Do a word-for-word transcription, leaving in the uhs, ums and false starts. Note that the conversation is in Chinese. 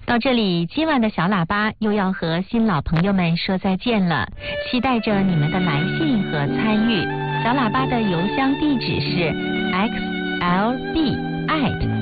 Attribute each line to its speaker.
Speaker 1: 到这里，今晚的小喇叭又要和新老朋友们说再见了，期待着你们的来信和参与。小喇叭的邮箱地址是 x l b at